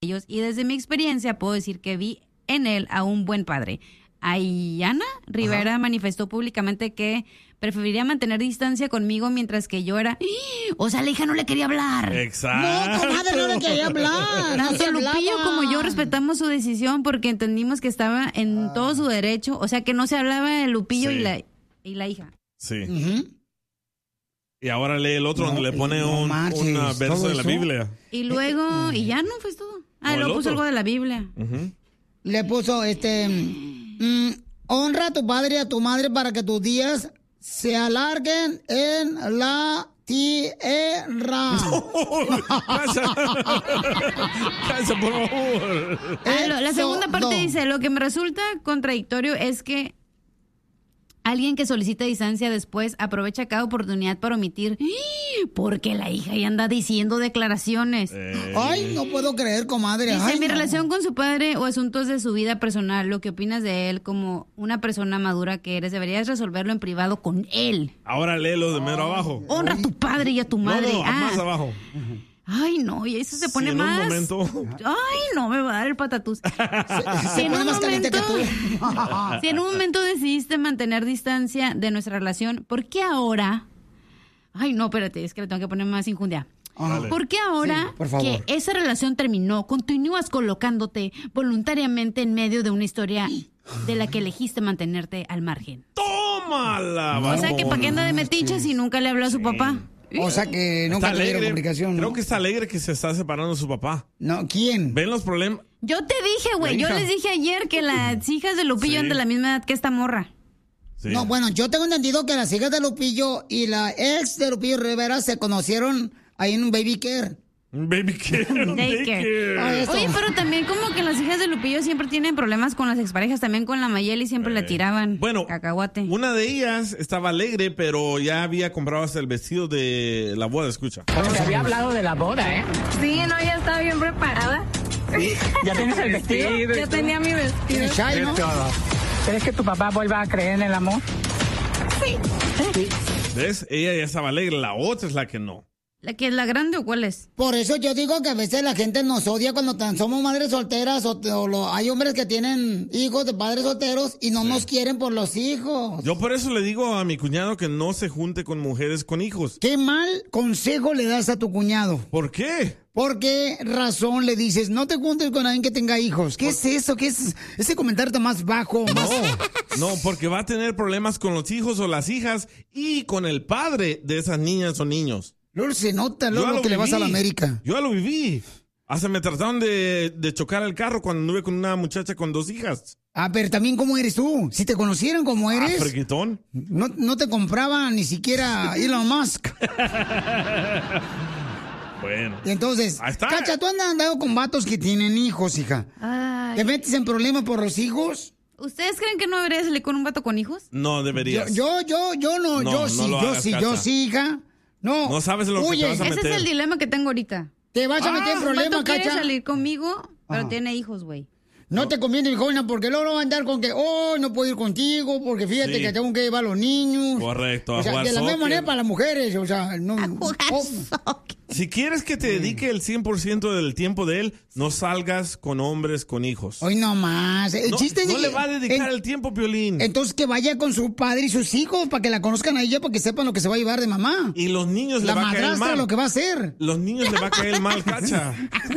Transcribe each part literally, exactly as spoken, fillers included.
ellos y desde mi experiencia puedo decir que vi en él a un buen padre. Ayana Rivera Ajá. manifestó públicamente que preferiría mantener distancia conmigo mientras que yo era... O sea, la hija no le quería hablar. Exacto. No, comadre, no le quería hablar. Tanto Lupillo como yo respetamos su decisión porque entendimos que estaba en ah. todo su derecho. O sea, que no se hablaba de Lupillo sí. y, la, y la hija. Sí. Uh-huh. Y ahora lee el otro no, donde le pone no un una verso de la Biblia. Y luego... Y ya no, fue todo. Ah, no, luego puso algo de la Biblia. Uh-huh. Le puso, este... Mm, honra a tu padre y a tu madre para que tus días se alarguen en la tierra. Casa, casa, por favor. Ah, lo, la segunda parte dice, lo que me resulta contradictorio es que alguien que solicita distancia después aprovecha cada oportunidad para omitir porque la hija ya anda diciendo declaraciones. Eh. Ay, no puedo creer, comadre. Dice, Ay, mi no. relación con su padre o asuntos de su vida personal, lo que opinas de él como una persona madura que eres, deberías resolverlo en privado con él. Ahora léelo de mero oh. abajo. Honra a tu padre y a tu madre. No, no, ah. más abajo. Uh-huh. Ay, no, y eso se pone sí, en más... Un momento... Ay, no, me va a dar el patatús. Se, se pone más caliente que tú. Si en un momento decidiste mantener distancia de nuestra relación, ¿por qué ahora... Ay, no, espérate, es que le tengo que poner más injundia. Dale. ¿Por qué ahora sí, que esa relación terminó, continúas colocándote voluntariamente en medio de una historia de la que elegiste mantenerte al margen? ¡Tómala! O sea, que para qué anda de metiche si nunca le habló a su sí. papá. O sea que nunca tuvieron comunicación, ¿no? Creo que está alegre que se está separando de su papá. No, ¿quién? ¿Ven los problemas? Yo te dije, güey, yo les dije ayer que las hijas de Lupillo sí. eran de la misma edad que esta morra. Sí. No, bueno, yo tengo entendido que las hijas de Lupillo y la ex de Lupillo Rivera se conocieron ahí en un baby care. Un baby care. Daycare. Oye, pero también como que las hijas de Lupillo siempre tienen problemas con las exparejas, también con la Mayeli siempre eh. le tiraban bueno, cacahuate. Una de ellas estaba alegre, pero ya había comprado hasta el vestido de la boda, escucha. Bueno, se había hablado de la boda, ¿eh? Sí, no, ya estaba bien preparada. ¿Sí? ¿Ya tienes el vestido? Ya tenía mi vestido. Shy, ¿no? ¿Crees que tu papá vuelva a creer en el amor? Sí. Sí. ¿Ves? Ella ya estaba alegre, la otra es la que no. ¿La que es la grande o cuál es? Por eso yo digo que a veces la gente nos odia cuando tan somos madres solteras o, o lo, hay hombres que tienen hijos de padres solteros y no sí. nos quieren por los hijos. Yo por eso le digo a mi cuñado que no se junte con mujeres con hijos. ¿Qué mal consejo le das a tu cuñado? ¿Por qué? ¿Por qué razón le dices no te juntes con alguien que tenga hijos? ¿Qué es eso? ¿Qué es ese comentario tan más bajo? Más... No, no, porque va a tener problemas con los hijos o las hijas y con el padre de esas niñas o niños. Luego se nota, luego que le vas a la América. Yo ya lo viví. Hasta me trataron de, de chocar el carro cuando anduve con una muchacha con dos hijas. Ah, pero también, ¿cómo eres tú? Si te conocieran como eres... Ah, friquitón. No, no te compraba ni siquiera Elon Musk. Bueno. Y entonces, Cacha, ¿tú has andado con vatos que tienen hijos, hija? Ay. ¿Te metes en problemas por los hijos? ¿Ustedes creen que no debería salir con un vato con hijos? No, deberías. Yo, yo, yo, yo no, no yo no sí, yo hagas, sí, Cacha. yo sí, hija. No. No sabes lo Oye, que te vas a meter. Ese es el dilema que tengo ahorita. Te vas a ah, meter en problemas, Cacha. Quiere salir conmigo, pero Ajá. tiene hijos, güey. No te conviene, mi joven, porque luego va a andar con que, oh, no puedo ir contigo, porque fíjate sí. que tengo que llevar a los niños. Correcto, a o sea, jugar de la misma soccer. manera para las mujeres, o sea, no. A jugar oh. soccer. Si quieres que te dedique el cien por ciento del tiempo de él, no salgas con hombres con hijos. Hoy no más. El no, chiste no es le va a dedicar en, el tiempo, Piolín. Entonces que vaya con su padre y sus hijos para que la conozcan a ella, para que sepan lo que se va a llevar de mamá. Y los niños la le va a caer mal. lo que va a hacer. Los niños le va a caer mal, Cacha.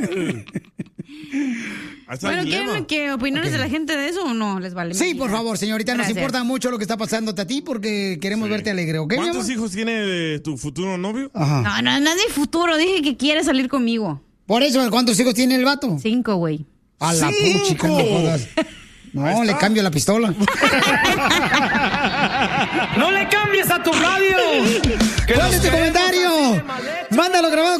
Bueno, ¿quieren que opiniones okay. de la gente de eso o no? ¿Les vale? Sí, por favor, señorita. Gracias. Nos importa mucho lo que está pasándote a ti porque queremos sí. verte alegre, ¿ok? ¿Cuántos hijos tiene tu futuro novio? Ajá. No, no, no es mi futuro. Dije que quiere salir conmigo. Por eso, ¿cuántos hijos tiene el vato? Cinco, güey. A la puchica, no jodas. No, le cambio la pistola. ¡No le cambies a tu radio! ¿Cuál es tu comentario? Mándalo grabado.